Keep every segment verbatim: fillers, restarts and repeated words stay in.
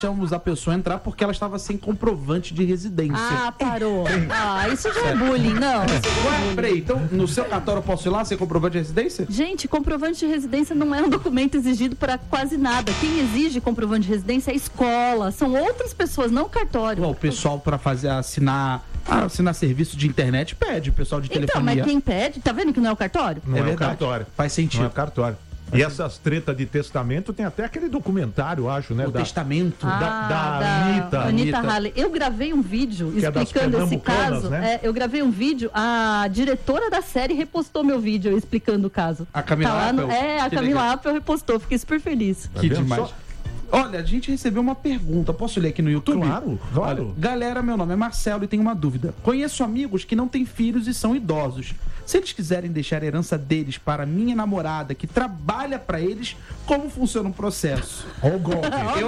deixamos a pessoa entrar porque ela estava sem comprovante de residência. Ah, parou. Ah, isso já é bullying, não. Isso já é bullying. Peraí, então no seu cartório eu posso ir lá sem comprovante de residência? Gente, comprovante de residência não é um documento exigido para quase nada. Quem exige comprovante de residência é a escola, são outras pessoas, não o cartório. Bom, o pessoal para fazer assinar, ah, assinar serviço de internet pede, o pessoal de telefonia. Então, mas quem pede, tá vendo que não é o cartório? Não é, é o verdade. cartório. Faz sentido. Não é o cartório. E essas tretas de testamento, tem até aquele documentário, acho, né? O da, testamento Ah, da, da da Anitta. Anitta Anitta. Halley. Eu gravei um vídeo Que é das explicando esse pernambucanas, caso. né? É, eu gravei um vídeo, a diretora da série repostou meu vídeo explicando o caso. A Camila Tá lá no- Appel? É, a Que Camila legal. Appel repostou, fiquei super feliz. Tá Que vendo demais. só? Olha, a gente recebeu uma pergunta. Posso ler aqui no YouTube? Claro, claro. Olha, galera, meu nome é Marcelo e tenho uma dúvida. Conheço amigos que não têm filhos e são idosos. Se eles quiserem deixar a herança deles para minha namorada, que trabalha para eles, como funciona o processo? Olha o golpe.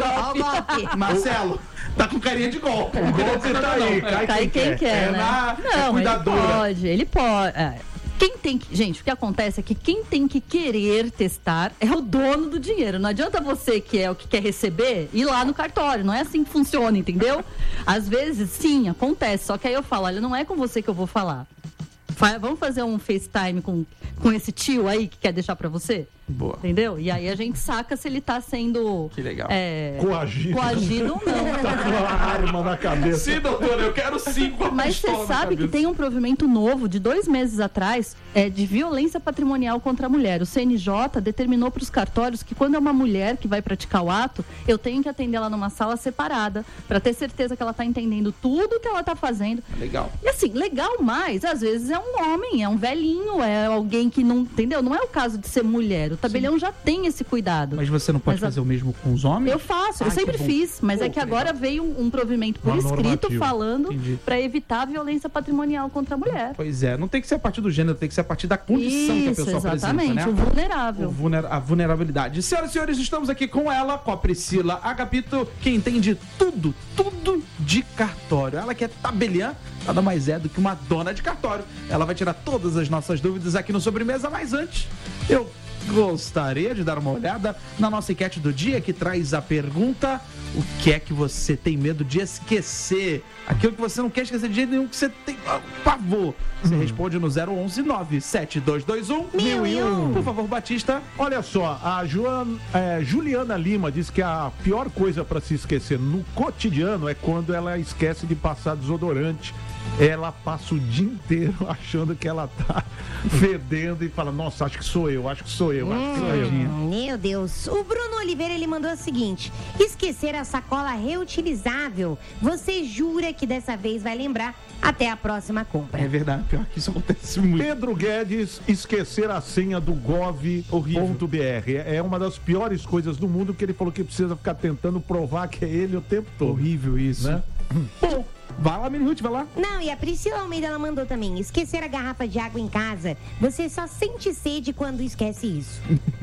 Eu, Marcelo, tá com carinha de golpe. O golpe tá aí, cai Cai quem quer, É né? na- é Não, ele cuidadora. pode, ele pode. É. Quem tem que... Gente, o que acontece é que quem tem que querer testar é o dono do dinheiro. Não adianta você, que é o que quer receber, ir lá no cartório. Não é assim que funciona, entendeu? Às vezes, sim, acontece. Só que aí eu falo, olha, não é com você que eu vou falar. Fa- Vamos fazer um FaceTime com, com esse tio aí que quer deixar pra você? Boa. Entendeu? E aí a gente saca se ele tá sendo... Que legal. é, Coagido. coagido ou não. Tá com uma arma na cabeça. Sim, doutor, eu quero sim com a Mas você pistola na sabe que cabeça. tem um provimento novo de dois meses atrás é, de violência patrimonial contra a mulher. O C N J determinou para os cartórios que quando é uma mulher que vai praticar o ato, eu tenho que atender ela numa sala separada para ter certeza que ela está entendendo tudo que ela está fazendo. Legal. E assim, legal mais, às vezes é um homem, é um velhinho, é alguém que não, entendeu? Não é o caso de ser mulher. O tabelião já tem esse cuidado. Mas você não pode Mas a- fazer o mesmo com os homens? Eu faço, eu Ai, sempre que bom. fiz, mas Pô, é que que agora legal. veio um, um provimento por Uma escrito normativa. falando Entendi. para evitar a violência patrimonial contra a mulher. Pois é, não tem que ser a partir do gênero, tem que ser a partir da condição que a Isso, pessoa exatamente, apresenta, o né? vulnerável. O vulner- a vulnerabilidade. Senhoras e senhores, estamos aqui com ela, com a Priscila Agapito, que entende tudo, tudo de cartório. Ela que é tabeliã, nada mais é do que uma dona de cartório. Ela vai tirar todas as nossas dúvidas aqui no Sobremesa, mas antes, eu gostaria de dar uma olhada na nossa enquete do dia, que traz a pergunta: o que é que você tem medo de esquecer? Aquilo que você não quer esquecer de jeito nenhum, que você tem ah, pavor. Você responde no zero onze nove sete dois dois um mil e um. Por favor, Batista. Olha só, a Joan, é, Juliana Lima diz que a pior coisa para se esquecer no cotidiano é quando ela esquece de passar desodorante. Ela passa o dia inteiro achando que ela tá fedendo e fala, nossa, acho que sou eu, acho que sou eu, acho que sou eu. Hum, meu Deus. O Bruno Oliveira, ele mandou o seguinte: esquecer a sacola reutilizável. Você jura que dessa vez vai lembrar até a próxima compra. É verdade, pior que isso acontece muito. Pedro Guedes, esquecer a senha do gov ponto br. É uma das piores coisas do mundo, que ele falou que precisa ficar tentando provar que é ele o tempo todo. Horrível isso. Né? Bom, vai lá, Mini Ruth, vai lá. Não, e a Priscila Almeida, ela mandou também: esquecer a garrafa de água em casa. Você só sente sede quando esquece isso.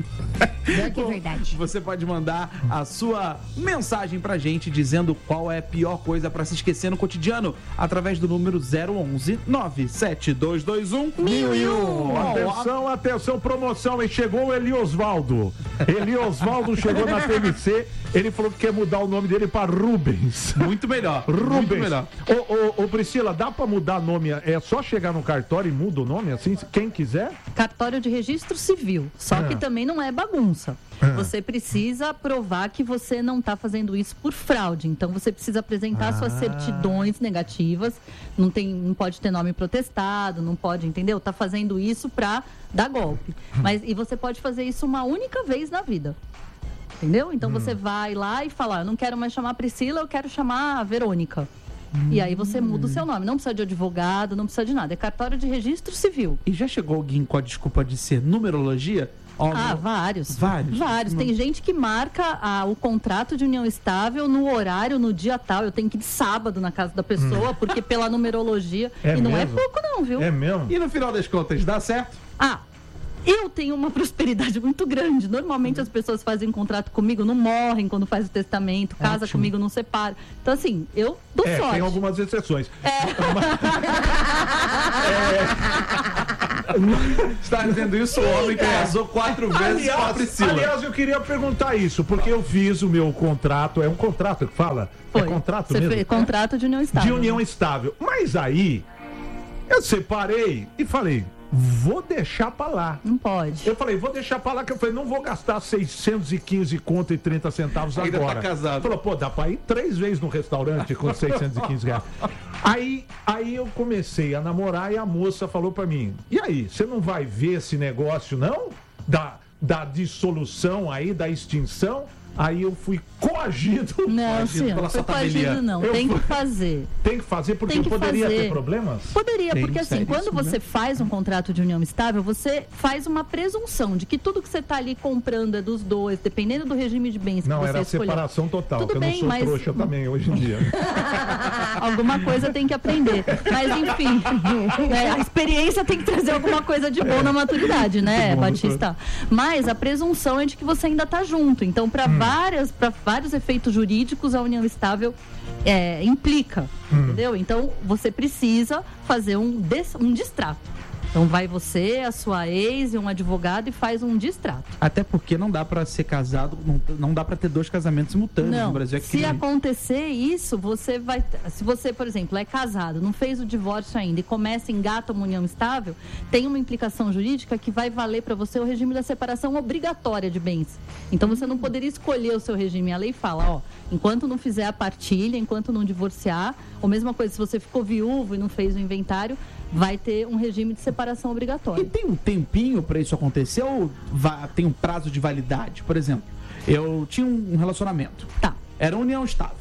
Pior que é verdade. Você pode mandar a sua mensagem pra gente dizendo qual é a pior coisa pra se esquecer no cotidiano através do número zero onze nove sete dois dois um mil e um. Atenção, atenção, promoção, e chegou o Eliosvaldo. Eliosvaldo chegou na T M C, ele falou que quer mudar o nome dele pra Rubens. Muito melhor. Muito Rubens. melhor. Ô, ô, ô, Priscila, dá pra mudar nome? É só chegar no cartório e muda o nome assim? Quem quiser? Cartório de registro civil. Só Ah. que também não é bagunça. Ah. Você precisa provar que você não está fazendo isso por fraude. Então você precisa apresentar Ah. suas certidões negativas. Não tem, não pode ter nome protestado, não pode, entendeu? Tá fazendo isso para dar golpe. Mas e você pode fazer isso uma única vez na vida. Entendeu? Então você vai lá e fala: eu não quero mais chamar Priscila, eu quero chamar a Verônica. E aí você muda o seu nome. Não precisa de advogado, não precisa de nada. É cartório de registro civil. E já chegou alguém com a desculpa de ser numerologia? Ó, Ah, meu- vários. Vários? Vários. Tem gente que marca ah, o contrato de união estável no horário, no dia tal. Eu tenho que ir de sábado na casa da pessoa, porque pela numerologia. É e não mesmo? é pouco não, viu? É mesmo? E no final das contas, dá certo? Ah, eu tenho uma prosperidade muito grande. Normalmente as pessoas fazem contrato comigo, não morrem quando faz o testamento, casa Ótimo. comigo, não separa. Então assim, eu dou É, sorte. tem algumas exceções. É. Está dizendo isso o homem que casou quatro vezes com a Priscila. Aliás, eu queria perguntar isso, porque eu fiz o meu contrato, é um contrato que fala? Foi. É contrato Você mesmo? fez contrato de união estável. De união estável. Mas aí, eu separei e falei, vou deixar pra lá. Não pode. Eu falei, vou deixar pra lá, que eu falei, não vou gastar seiscentos e quinze conto e trinta centavos Ainda agora. tá casado. Falou, pô, dá pra ir três vezes no restaurante com seiscentos e quinze reais. Aí, aí eu comecei a namorar e a moça falou pra mim, e aí, você não vai ver esse negócio, não? Da, da dissolução aí, da extinção? Aí eu fui coagido. Não, Coagido senhor, pela não foi sua tabeliã. coagido, não. Eu Tem fui- que fazer. Tem que fazer, porque Tem que eu poderia fazer. ter problemas? Poderia, Tem, porque assim, seríssimo, quando você né? faz um contrato de união estável, você faz uma presunção de que tudo que você está ali comprando é dos dois, dependendo do regime de bens que Não, você era a escolher. separação total, Tudo que eu bem, não sou mas- trouxa também hoje em dia. Alguma coisa tem que aprender. Mas enfim, né, a experiência tem que trazer alguma coisa de bom na maturidade, né, bom, Batista? Mas a presunção é de que você ainda está junto. Então, para várias, para vários efeitos jurídicos, a união estável é, implica, entendeu? Então, você precisa fazer um, des, um distrato. Então, vai você, a sua ex e um advogado e faz um distrato. Até porque não dá pra ser casado, não, não dá pra ter dois casamentos simultâneos Não, no Brasil. É se crime. acontecer isso, você vai. Se você, por exemplo, é casado, não fez o divórcio ainda e começa, engata uma união estável, tem uma implicação jurídica que vai valer para você o regime da separação obrigatória de bens. Então você não poderia escolher o seu regime. A lei fala, ó, enquanto não fizer a partilha, enquanto não divorciar, ou mesma coisa, se você ficou viúvo e não fez o inventário, vai ter um regime de separação E obrigatória. tem um tempinho pra isso acontecer ou va- tem um prazo de validade? Por exemplo, eu tinha um relacionamento. Tá. Era união estável.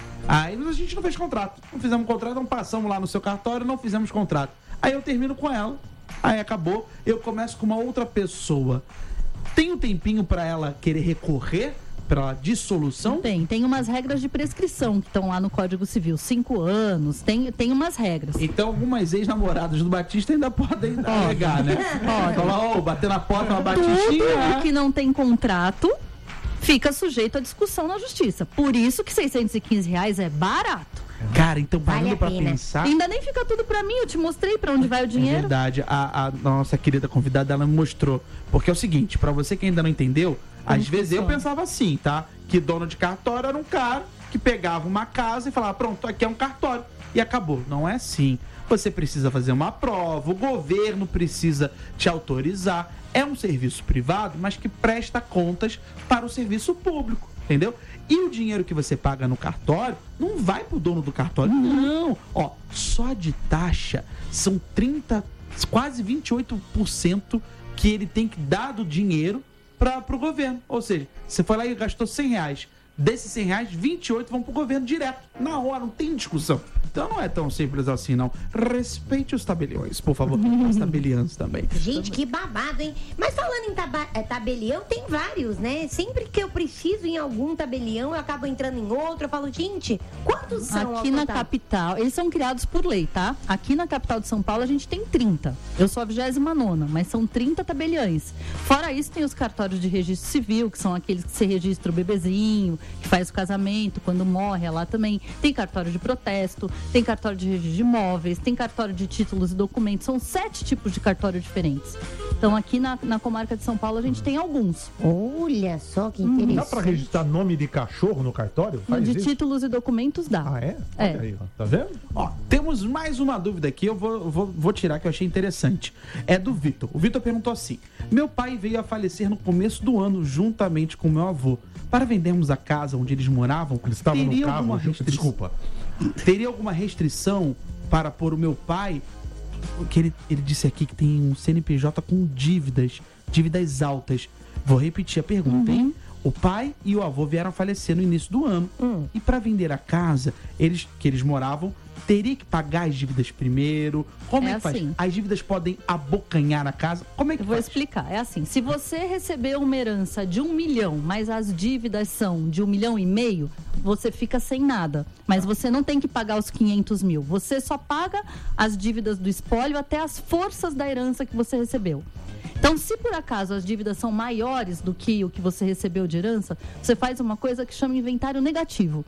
Aí a gente não fez contrato. Não fizemos contrato, não passamos lá no seu cartório, não fizemos contrato. Aí eu termino com ela. Aí acabou, eu começo com uma outra pessoa. Tem um tempinho pra ela querer recorrer pela dissolução? Tem, tem umas regras de prescrição que estão lá no Código Civil. Cinco anos, tem, tem umas regras. Então algumas ex-namoradas do Batista ainda podem alegar, né? Pode. Falar, ô, bater na porta uma batistinha. Tudo que não tem contrato fica sujeito à discussão na justiça. Por isso que seiscentos e quinze reais é barato. Cara, então Vale parando a pra pena. pensar... Ainda nem fica tudo pra mim, eu te mostrei pra onde vai o É dinheiro. verdade, a, a nossa querida convidada, ela me mostrou. Porque é o seguinte, pra você que ainda não entendeu, às vezes eu funciona? pensava assim, tá? Que dono de cartório era um cara que pegava uma casa e falava, pronto, aqui é um cartório. E acabou. Não é assim. Você precisa fazer uma prova, o governo precisa te autorizar. É um serviço privado, mas que presta contas para o serviço público, entendeu? E o dinheiro que você paga no cartório não vai pro dono do cartório, não. Ó, só de taxa são trinta, quase vinte e oito por cento que ele tem que dar do dinheiro para pro governo. Ou seja, você foi lá e gastou cem reais. Desses cem reais, vinte e oito vão pro governo direto. Na hora, não tem discussão. Então não é tão simples assim, não. Respeite os tabeliões, por favor. As tabeliãs também. Gente, que babado, hein? Mas falando em taba- eh, tabelião, tem vários, né? Sempre que eu preciso em algum tabelião, eu acabo entrando em outro. Eu falo, gente, quantos são Aqui ao na total? capital, eles são criados por lei, tá? Aqui na capital de São Paulo a gente tem trinta. Eu sou a vigésima nona, mas são trinta tabeliães. Fora isso, tem os cartórios de registro civil, que são aqueles que se registra o bebezinho, que faz o casamento, quando morre, é lá também. Tem cartório de protesto, tem cartório de registro de imóveis, tem cartório de títulos e documentos. São sete tipos de cartório diferentes. Então, aqui na, na comarca de São Paulo, a gente tem alguns. Olha só que interessante. Dá pra registrar nome de cachorro no cartório? Faz de isso? títulos e documentos dá. Ah, é? É. Olha aí, ó. Tá vendo? Ó, temos mais uma dúvida aqui, eu vou, vou, vou tirar que eu achei interessante. É do Vitor. O Vitor perguntou assim: meu pai veio a falecer no começo do ano, juntamente com meu avô. Para vendermos a casa onde eles moravam, Eles estavam no teria carro. alguma ju- restrição? Desculpa. Teria alguma restrição para pôr o meu pai? Porque ele, ele disse aqui que tem um C N P J com dívidas, dívidas altas. Vou repetir a pergunta, hein? O pai e o avô vieram a falecer no início do ano. E para vender a casa, eles que eles moravam, teria que pagar as dívidas primeiro? Como é, É que faz? assim. As dívidas podem abocanhar a casa? Como é que Eu vou faz? explicar. É assim, se você recebeu uma herança de um milhão, mas as dívidas são de um milhão e meio, você fica sem nada. Mas você não tem que pagar os quinhentos mil. Você só paga as dívidas do espólio até as forças da herança que você recebeu. Então, se por acaso as dívidas são maiores do que o que você recebeu de herança, você faz uma coisa que chama inventário negativo.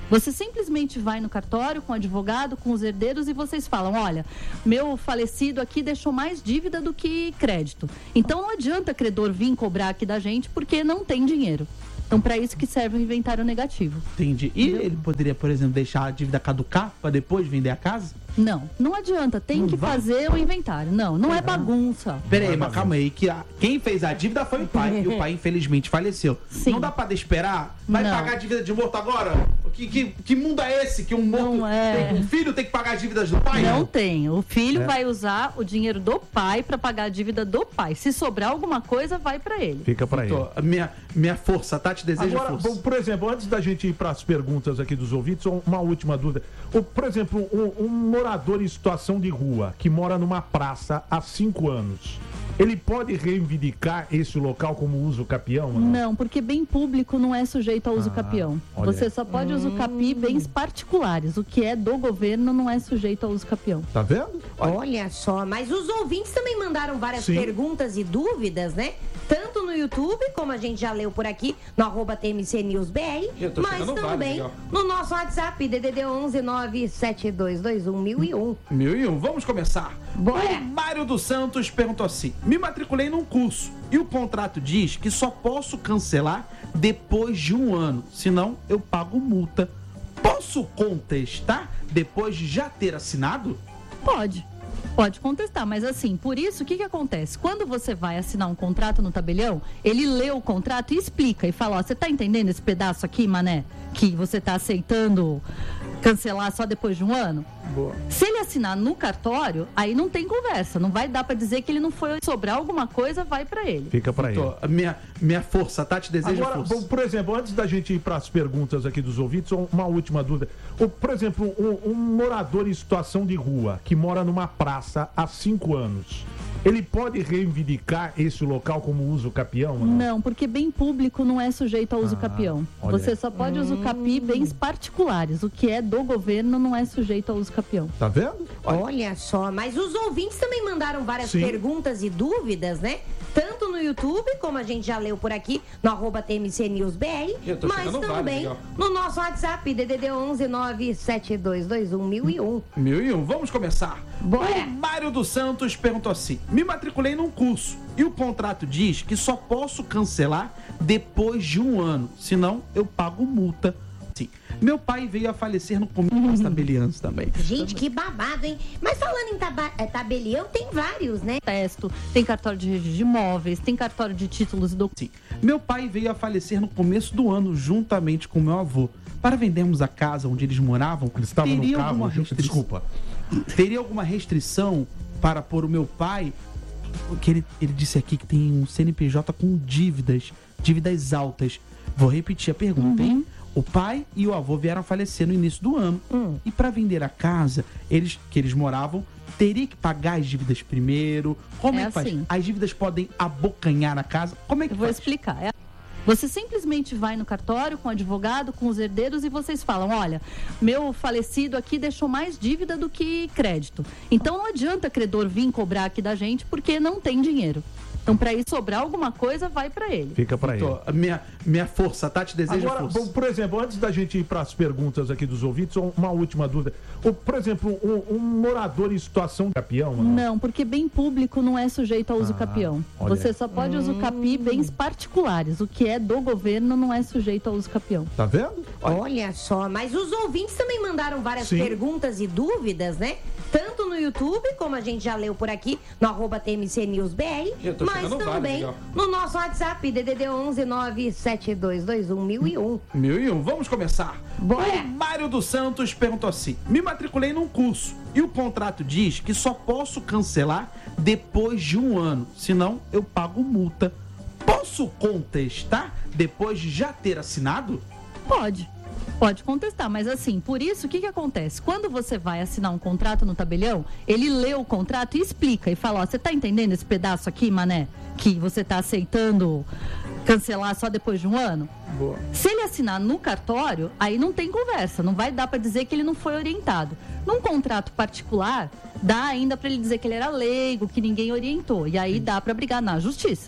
Você simplesmente vai no cartório com o advogado, com os herdeiros e vocês falam, olha, meu falecido aqui deixou mais dívida do que crédito. Então não adianta credor vir cobrar aqui da gente porque não tem dinheiro. Então, para isso que serve o inventário negativo. Entendi. E Entendeu? ele poderia, por exemplo, deixar a dívida caducar para depois vender a casa? Não, não adianta. Tem Não que vai? fazer o inventário. Não, não é bagunça. Peraí, mas calma aí, que a- quem fez a dívida foi o pai, e o pai infelizmente faleceu. Sim. Não dá pra esperar? Vai Não. pagar a dívida de morto agora? Que, que, que mundo é esse? Que um morto, Não é. tem- um filho tem que pagar as dívidas do pai? Não tem. O filho É. vai usar o dinheiro do pai para pagar a dívida do pai. Se sobrar alguma coisa, vai para ele. Fica pra ele. Tô, a minha, minha força, tá? Te deseja Agora, força. bom, por exemplo, antes da gente ir para as perguntas aqui dos ouvintes, uma última dúvida. O, por exemplo, um, um morador em situação de rua que mora numa praça há cinco anos, ele pode reivindicar esse local como uso capião? ou Não, porque bem público não é sujeito a uso Ah, capião. olha. Você só pode usucapi bens particulares. O que é do governo não é sujeito a uso capião. Tá vendo? Olha só, mas os ouvintes também mandaram várias Sim. perguntas e dúvidas, né? Tanto no YouTube, como a gente já leu por aqui, no arroba T M C News B R, Já tô mas chegando também vários, no nosso WhatsApp, D D D onze nove sete dois dois um mil e um. Mil e um, vamos começar. Bora. O Mário dos Santos perguntou assim: me matriculei num curso e o contrato diz que só posso cancelar depois de um ano, senão eu pago multa. Posso contestar depois de já ter assinado? Pode. Pode contestar, mas assim, por isso, o que, que acontece? Quando você vai assinar um contrato no tabelião, ele lê o contrato e explica e fala, ó, você tá entendendo esse pedaço aqui, mané? Que você tá aceitando cancelar só depois de um ano? Boa. Se ele assinar no cartório, aí não tem conversa. Não vai dar pra dizer que ele não foi. Sobrar alguma coisa, vai pra ele. Fica pra ele. Tô, a minha, minha força, tá? Te deseja Agora, força. bom, por exemplo, antes da gente ir para as perguntas aqui dos ouvintes, uma última dúvida. O, por exemplo, um, um morador em situação de rua que mora numa praça há cinco anos, ele pode reivindicar esse local como uso capião? ou Não, porque bem público não é sujeito a uso Ah, capião. olha. Você só pode usucapi bens particulares. O que é do governo não é sujeito a uso capião. Tá vendo? Olha só, mas os ouvintes também mandaram várias Sim. perguntas e dúvidas, né? Tanto no YouTube, como a gente já leu por aqui, no arroba T M C News B R, Já tô mas chegando também vários, no nosso WhatsApp, D D D onze nove sete dois dois um mil e um. Mil e um, vamos começar. Bora. O Mário dos Santos perguntou assim: me matriculei num curso e o contrato diz que só posso cancelar depois de um ano, senão eu pago multa. Sim. Meu pai veio a falecer no começo das tabeliãs também. Gente, que babado, hein? Mas falando em taba- eh, tabelião, tem vários, né? Testo, tem cartório de registro de imóveis, tem cartório de títulos e documentos. Sim. Meu pai veio a falecer no começo do ano, juntamente com meu avô. Para vendermos a casa onde eles moravam, Eles estavam no teria carro, alguma ju- restrição? desculpa. Teria alguma restrição para pôr o meu pai? Porque ele, ele disse aqui que tem um C N P J com dívidas, dívidas altas. Vou repetir a pergunta, hein? O pai e o avô vieram a falecer no início do ano. Hum. E para vender a casa, eles que eles moravam, teria que pagar as dívidas primeiro? Como é, É que faz? assim. As dívidas podem abocanhar a casa? Como é que Eu vou faz? explicar. É- Você simplesmente vai no cartório com o advogado, com os herdeiros e vocês falam, olha, meu falecido aqui deixou mais dívida do que crédito. Então não adianta credor vir cobrar aqui da gente porque não tem dinheiro. Então para isso sobrar alguma coisa, vai para ele. Fica pra ele. Tô, a minha, minha força, tá? Te deseja Agora, força. bom, por exemplo, antes da gente ir para as perguntas aqui dos ouvintes, uma última dúvida. O, por exemplo, um, um morador em situação de capião? ou Não, porque bem público não é sujeito a uso Ah, capião. olha. Você só pode usucapi bens particulares. O que é do governo não é sujeito a uso capião. Tá vendo? Olha só, mas os ouvintes também mandaram várias Sim. perguntas e dúvidas, né? Tanto no YouTube, como a gente já leu por aqui, no arroba T M C News B R, Eu tô mas chegando também vários, no nosso WhatsApp, D D D onze nove sete dois dois um mil e um. Mil e um, vamos começar. Bora. O Mário dos Santos perguntou assim: me matriculei num curso e o contrato diz que só posso cancelar depois de um ano, senão eu pago multa. Posso contestar depois de já ter assinado? Pode. Pode contestar, mas assim, por isso, o que, que acontece? Quando você vai assinar um contrato no tabelião, ele lê o contrato e explica e fala, ó, você tá entendendo esse pedaço aqui, mané? Que você tá aceitando cancelar só depois de um ano? Boa. Se ele assinar no cartório, aí não tem conversa, não vai dar para dizer que ele não foi orientado. Num contrato particular, dá ainda para ele dizer que ele era leigo, que ninguém orientou, e aí dá para brigar na justiça.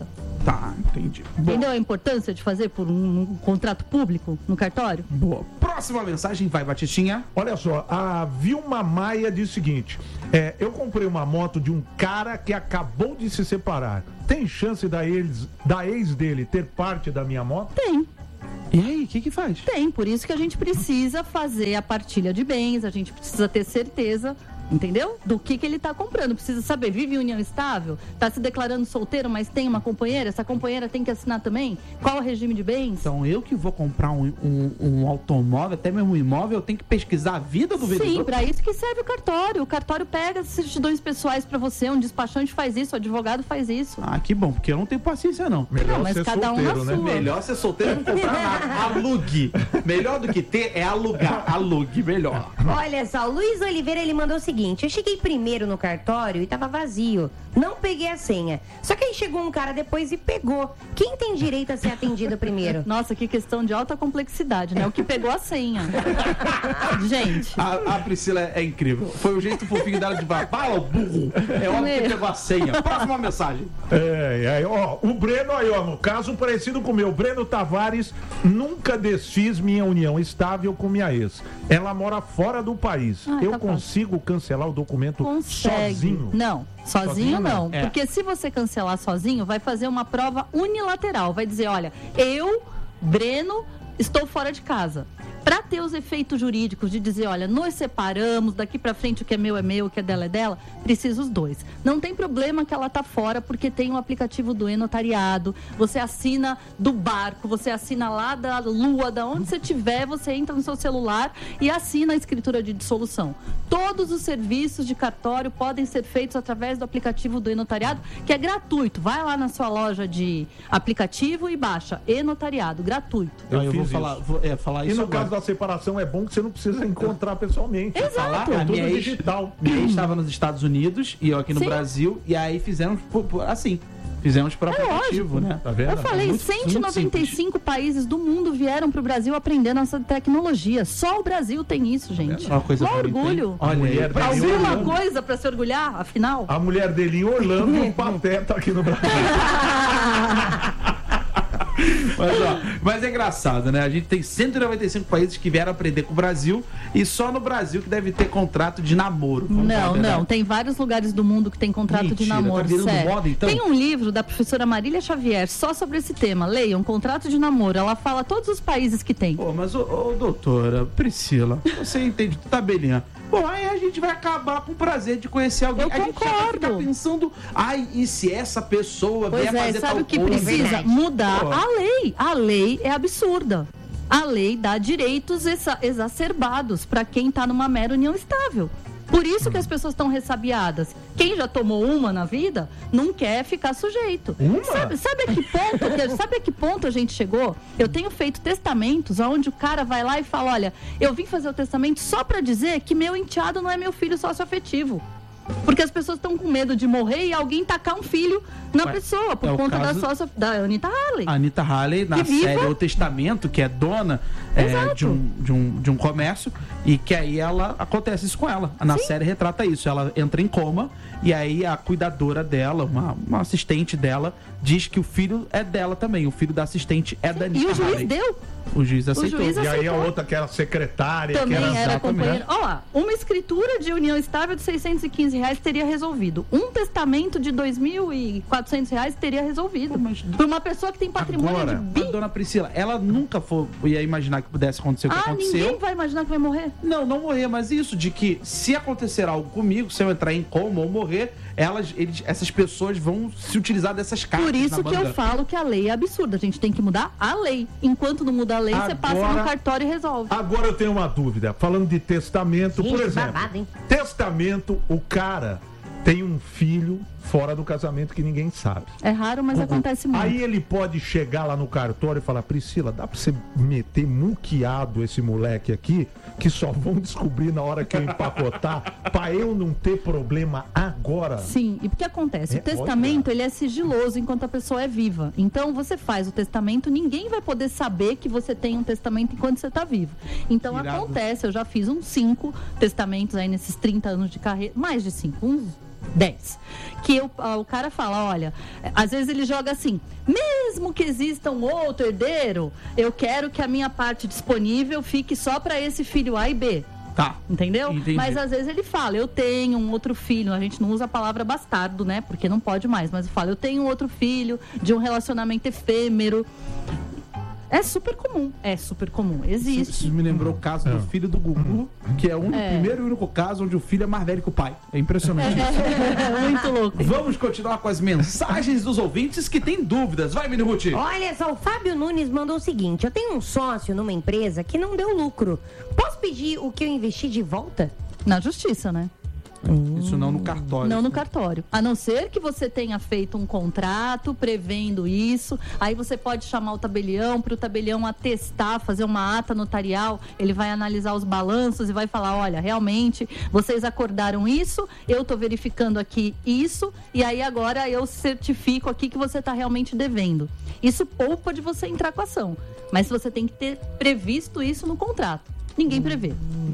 Tá, entendi. Boa. Entendeu a importância de fazer por um, um contrato público no cartório? Boa. Próxima mensagem, vai, Batitinha. Olha só, a Vilma Maia diz o seguinte: é, eu comprei uma moto de um cara que acabou de se separar. Tem chance da ex, da ex dele ter parte da minha moto? Tem. E aí, o que que faz? Tem, por isso que a gente precisa fazer a partilha de bens, a gente precisa ter certeza, entendeu? Do que que ele tá comprando. Precisa saber, vive em união estável? Tá se declarando solteiro, mas tem uma companheira? Essa companheira tem que assinar também? Qual o regime de bens? Então, eu que vou comprar um, um, um automóvel, até mesmo um imóvel, eu tenho que pesquisar a vida do vendedor? Sim, pra isso que serve o cartório. O cartório pega as certidões pessoais pra você, um despachante faz isso, o advogado faz isso. Ah, que bom, porque eu não tenho paciência, não. Melhor Não, mas ser cada um na solteiro, né? sua. Melhor ser solteiro e não comprar nada. Alugue. Melhor do que ter é alugar. Alugue, melhor. Olha só, o Luiz Oliveira, ele mandou o seguinte: eu cheguei primeiro no cartório e tava vazio. Não peguei a senha. Só que aí chegou um cara depois e pegou. Quem tem direito a ser atendido primeiro? Nossa, que questão de alta complexidade, né? O que pegou a senha. Gente. A, a Priscila é, é incrível. Foi o jeito fofinho dela de falar, fala, burro. É óbvio que Meu. pegou a senha. Próxima mensagem. É, é, ó, o Breno aí, ó, no caso parecido com o meu, Breno Tavares, nunca desfiz minha união estável com minha ex. Ela mora fora do país. Ah, eu tá fácil. consigo cancelar o documento Consegue. sozinho? Não, sozinho, Sozinho não. não. É. Porque se você cancelar sozinho, vai fazer uma prova unilateral. Vai dizer, olha, eu, Breno, estou fora de casa. Para ter os efeitos jurídicos de dizer, olha, nos separamos, daqui para frente o que é meu é meu, o que é dela é dela, precisa os dois. Não tem problema que ela tá fora, porque tem o aplicativo do e-notariado, você assina do barco, você assina lá da lua, da onde você estiver, você entra no seu celular e assina a escritura de dissolução. Todos os serviços de cartório podem ser feitos através do aplicativo do e-notariado, que é gratuito. Vai lá na sua loja de aplicativo e baixa e-notariado, gratuito. Eu Então, eu vou fiz falar, isso. vou, é, falar E isso no agora. caso da separação é bom que você não precisa encontrar pessoalmente. Exato. Falar, é A tudo minha ex- digital. Minha ex estava nos Estados Unidos e eu aqui no Sim. Brasil. E aí fizemos por- por- assim. Fizemos por É aplicativo, lógico. né? Tá vendo? Eu falei, muito- cento e noventa e muito cinco países do mundo vieram para o Brasil aprender nossa tecnologia. Só o Brasil tem isso, gente. Uma coisa Mó bonita, hein? orgulho. Olha aí, Mulher pra dele Alguma Orlando. coisa para se orgulhar, afinal? A mulher dele em Orlando e o Pateta aqui no Brasil. Mas, ó, mas é engraçado, né? A gente tem cento e noventa e cinco países que vieram aprender com o Brasil e só no Brasil que deve ter contrato de namoro. Vamos falar a Não, verdade. não. Tem vários lugares do mundo que tem contrato de Mentira, namoro, tá virando sério. moda, então? Tem um livro da professora Marília Xavier só sobre esse tema. Leiam, contrato de namoro. Ela fala todos os países que tem. Pô, mas, ô, ô, doutora, Priscila, você entende de tabelinha. Pô, aí a gente vai acabar com o prazer de conhecer alguém. Eu a gente já vai concordo. ficar pensando, ai, e se essa pessoa Pois vier é, fazer sabe tal o que coisa? precisa? verdade. Mudar Pô. a lei. A lei é absurda. A lei dá direitos exa- exacerbados para quem está numa mera união estável. Por isso que as pessoas estão ressabiadas. Quem já tomou uma na vida não quer ficar sujeito. Uma? Sabe, sabe a que ponto? que- sabe a que ponto a gente chegou? Eu tenho feito testamentos onde o cara vai lá e fala: olha, eu vim fazer o testamento só para dizer que meu enteado não é meu filho sócio-afetivo. Porque as pessoas estão com medo de morrer e alguém tacar um filho na Ué, pessoa, por é o conta caso- da sócia da Anitta Halley. A Anitta Halley, na Que viva. série O Testamento, que é dona é, Exato. de, um, de, um, de um comércio, e que aí ela acontece isso com ela. Na série retrata isso. Ela entra em coma e aí a cuidadora dela, uma, uma assistente dela, diz que o filho é dela também. O filho da assistente é da Anitta E o juiz Halley. deu. O juiz aceitou. juiz E aí a aceitou. outra que era secretária, Também que era era exatamente- companheira. Ó, lá, uma escritura de união estável de seiscentos e quinze reais teria resolvido. Um testamento de dois mil e quatrocentos reais teria resolvido. Pô, mas- Por uma pessoa que tem patrimônio Agora, de Mas, bi. dona Priscila, ela nunca foi, ia imaginar que pudesse acontecer o que Ah, aconteceu. ninguém vai imaginar que vai morrer. Não, não morrer, mas isso de que se acontecer algo comigo, se eu entrar em coma ou morrer, elas, eles, essas pessoas vão se utilizar dessas cartas. Por isso na que eu manga. falo que a lei é absurda. A gente tem que mudar a lei. Enquanto não muda a lei, você passa Agora- no cartório e resolve. Agora eu tenho uma dúvida. Falando de testamento, por Gente, exemplo. babado, hein? Testamento, o cara tem um filho fora do casamento que ninguém sabe. É raro, mas acontece muito. Aí ele pode chegar lá no cartório e falar: Priscila, dá pra você meter muqueado esse moleque aqui, que só vão descobrir na hora que eu empacotar, pra eu não ter problema agora? Sim, e o que acontece? É, o testamento, ele é sigiloso enquanto a pessoa é viva. Então, você faz o testamento, ninguém vai poder saber que você tem um testamento enquanto você está vivo. Então, Irado. acontece, eu já fiz uns cinco testamentos aí nesses trinta anos de carreira, mais de cinco, uns dez. Que o, o cara fala, olha, às vezes ele joga assim, mesmo que exista um outro herdeiro, eu quero que a minha parte disponível fique só para esse filho A e B. Tá. Entendeu? Entendi. Mas às vezes ele fala, eu tenho um outro filho, a gente não usa a palavra bastardo, né? Porque não pode mais, mas fala, eu tenho um outro filho de um relacionamento efêmero. É super comum, é super comum, existe. Isso me lembrou o caso do filho do Gugu, que é o único, É. primeiro e único caso onde o filho é mais velho que o pai. É impressionante isso. É muito louco. Vamos continuar com as mensagens dos ouvintes que têm dúvidas. Vai, Mini Ruth. Olha só, o Fábio Nunes mandou o seguinte: eu tenho um sócio numa empresa que não deu lucro. Posso pedir o que eu investi de volta? Na justiça, né? Isso não no cartório. Não no cartório. A não ser que você tenha feito um contrato prevendo isso, aí você pode chamar o tabelião para o tabelião atestar, fazer uma ata notarial, ele vai analisar os balanços e vai falar, olha, realmente, vocês acordaram isso, eu estou verificando aqui isso, e aí agora eu certifico aqui que você está realmente devendo. Isso poupa de você entrar com a ação, mas você tem que ter previsto isso no contrato. Ninguém prevê.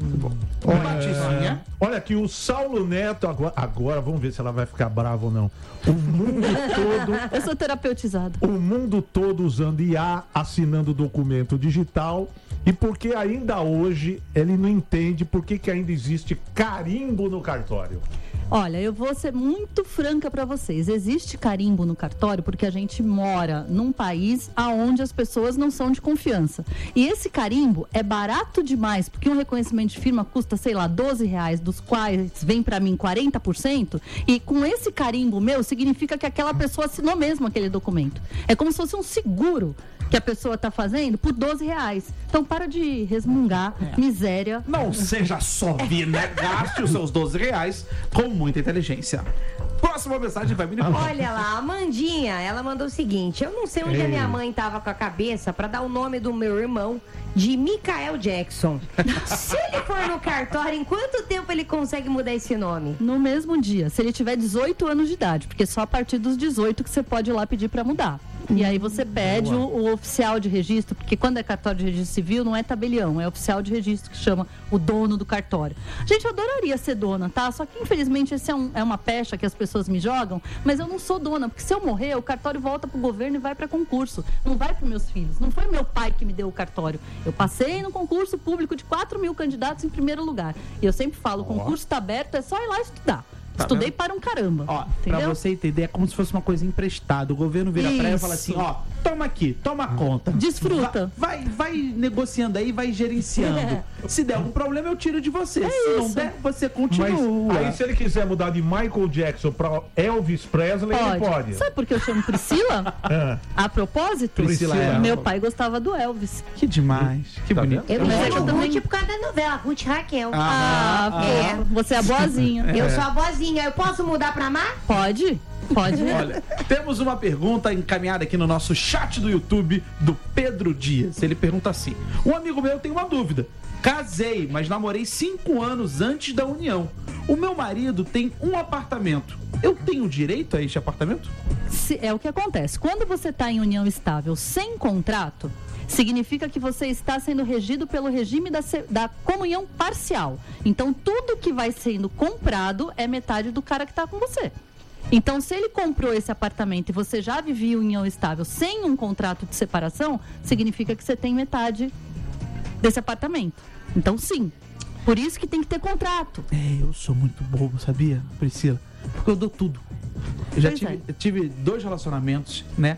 Olha, Batistinha. Olha aqui, o Saulo Neto, agora, agora vamos ver se ela vai ficar brava ou não. O mundo todo, Eu sou terapeutizada. o mundo todo usando I A, assinando documento digital, e porque ainda hoje ele não entende por que que ainda existe carimbo no cartório. Olha, eu vou ser muito franca para vocês. Existe carimbo no cartório porque a gente mora num país aonde as pessoas não são de confiança. E esse carimbo é barato demais, porque um reconhecimento de firma custa, sei lá, doze reais, dos quais vem para mim quarenta por cento. E com esse carimbo meu, significa que aquela pessoa assinou mesmo aquele documento. É como se fosse um seguro que a pessoa está fazendo por doze reais. Então para de resmungar, miséria. Não seja só vir, né? Gaste os seus doze reais com muita inteligência. Próxima mensagem vai, Mini Ruth. Olha lá, a Amandinha, ela mandou o seguinte: eu não sei onde Ei. a minha mãe tava com a cabeça pra dar o nome do meu irmão de Michael Jackson. Se ele for no cartório, em quanto tempo ele consegue mudar esse nome? No mesmo dia, se ele tiver dezoito anos de idade, porque só a partir dos dezoito que você pode ir lá pedir para mudar. E aí você pede o, o oficial de registro, porque quando é cartório de registro civil, não é tabelião, é oficial de registro que chama o dono do cartório. Gente, eu adoraria ser dona, tá? Só que infelizmente esse é, um, é uma pecha que as pessoas me jogam, mas eu não sou dona, porque se eu morrer, o cartório volta pro governo e vai para concurso, não vai para meus filhos. Não foi meu pai que me deu o cartório. Eu passei no concurso público de quatro mil candidatos em primeiro lugar. E eu sempre falo, o concurso está aberto, é só ir lá estudar. Tá Estudei vendo? para um caramba. Ó, pra entendeu? você entender, é como se fosse uma coisa emprestada. O governo vira pra ela e Isso. fala assim, ó, toma aqui, toma conta. Desfruta. Vai, vai, vai negociando aí, vai gerenciando. Se der algum problema, eu tiro de você. Se não isso. der, você Mas continua. aí se ele quiser mudar de Michael Jackson pra Elvis Presley, ele pode. Sabe por que eu chamo Priscila? Ah, A propósito, Priscila é- meu pai gostava do Elvis. Que demais, que Tá bonito. Eu me Mas é que chamo eu também- Ruth por causa da novela, Ruth Raquel. Ah, Ah, pô, é. você é a boazinha. Eu sou a vozinha, eu posso mudar pra Mar? Pode? Pode. Olha, temos uma pergunta encaminhada aqui no nosso chat do YouTube do Pedro Dias. Ele pergunta assim: um amigo meu tem uma dúvida. Casei, mas namorei cinco anos antes da união. O meu marido tem um apartamento. Eu tenho direito a este apartamento? Se- é o que acontece. Quando você está em união estável sem contrato, significa que você está sendo regido pelo regime da, se- da comunhão parcial. Então, tudo que vai sendo comprado é metade do cara que está com você. Então, se ele comprou esse apartamento e você já vivia em união estável sem um contrato de separação, significa que você tem metade desse apartamento. Então, sim. Por isso que tem que ter contrato. É, eu sou muito bobo, sabia, Priscila? Porque eu dou tudo. Eu já Pois tive, é. eu tive dois relacionamentos, né?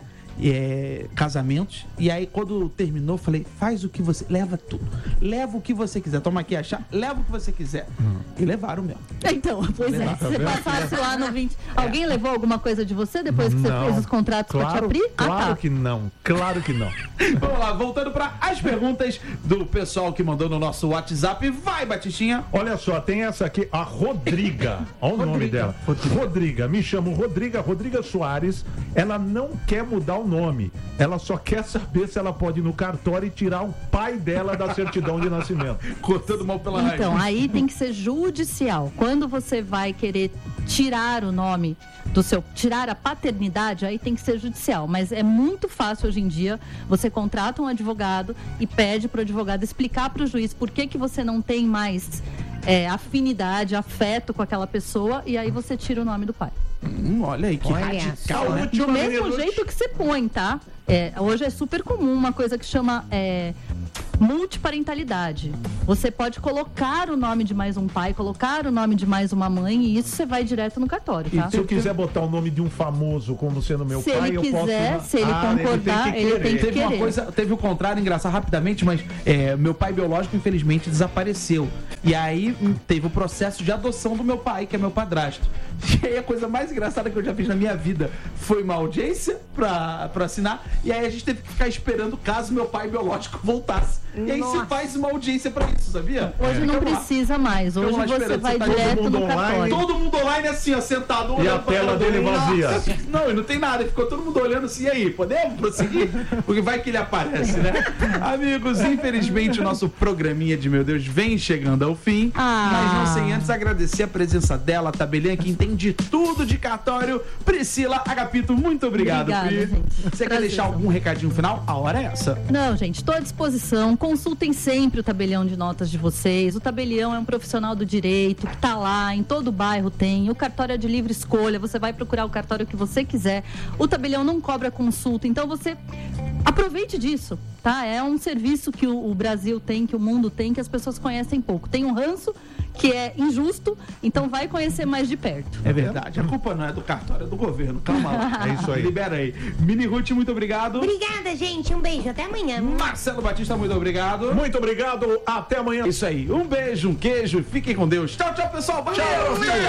É, casamentos. E aí, quando terminou, eu falei: faz o que você. Leva tudo. Leva o que você quiser. Toma aqui a chave, leva o que você quiser. E levaram mesmo. Então, pois é. Se você passasse lá no vinte... Alguém levou alguma coisa de você depois que você Não. fez os contratos com a tia claro, Pri? claro Ah, tá. que não, claro que não. Vamos lá, voltando para as perguntas do pessoal que mandou no nosso WhatsApp. Vai, Batistinha. Olha só, tem essa aqui, a Rodriga. Olha o nome Rodriga. dela. Rodriga. Me chamo Rodriga, Rodriga Soares. Ela não quer mudar o nome. Ela só quer saber se ela pode ir no cartório e tirar o pai dela da certidão de nascimento. Cortando mal pela raiz. Então, aí tem que ser judicial. Quando você vai querer tirar o nome do seu, tirar a paternidade, aí tem que ser judicial. Mas é muito fácil hoje em dia. Você contrata um advogado e pede para o advogado explicar para o juiz por que que você não tem mais é, afinidade, afeto com aquela pessoa, e aí você tira o nome do pai. Hum, olha aí, que Olha radical, só. né? Do mesmo jeito que você põe, tá? É, hoje é super comum uma coisa que chama é, multiparentalidade. Você pode colocar o nome de mais um pai, colocar o nome de mais uma mãe, e isso você vai direto no cartório, tá? E se eu quiser botar o nome de um famoso como sendo meu Se pai, ele eu quiser, posso... se ele Ah, concordar, ele tem que Teve uma querer. coisa, teve o contrário, engraçado rapidamente, mas é, meu pai biológico, infelizmente, desapareceu. E aí hum, teve o processo de adoção do meu pai, que é meu padrasto. E aí a coisa mais engraçada que eu já fiz na minha vida foi uma audiência pra, pra assinar. E aí a gente teve que ficar esperando caso meu pai biológico voltasse. E aí você Nossa. faz uma audiência pra isso, sabia? Hoje não Ficamos lá. precisa mais. Hoje Ficamos lá você esperando, vai você tá direto todo mundo no online. cartório. Todo mundo online assim, ó, sentado. E a olhando pra tela cara do dele outro. vazia. Nossa, não, e não tem nada. Ficou todo mundo olhando assim, e aí, podemos prosseguir? Porque vai que ele aparece, né? Amigos, infelizmente o nosso programinha de Meu Deus vem chegando ao fim. Ah. Mas não sem antes agradecer a presença dela, a tabeliã, que entende tudo de cartório. Priscila Agapito, muito obrigado, Obrigada, Pri. gente. Você quer Prazer. deixar algum recadinho final? A hora é essa. Não, gente, estou à disposição. Consultem sempre o tabelião de notas de vocês. O tabelião é um profissional do direito que está lá, em todo bairro tem. O cartório é de livre escolha, você vai procurar o cartório que você quiser. O tabelião não cobra consulta, então você aproveite disso, tá? É um serviço que o, o Brasil tem, que o mundo tem, que as pessoas conhecem pouco. Tem um ranço que é injusto, então vai conhecer mais de perto. É verdade. A culpa não é do cartório, é do governo. Calma lá. É isso aí. Libera aí. Mini Ruth, muito obrigado. Obrigada, gente. Um beijo. Até amanhã. Marcelo Batista, muito obrigado. Muito obrigado, até amanhã. Isso aí. Um beijo, um queijo. Fiquem com Deus. Tchau, tchau, pessoal. Valeu. Tchau.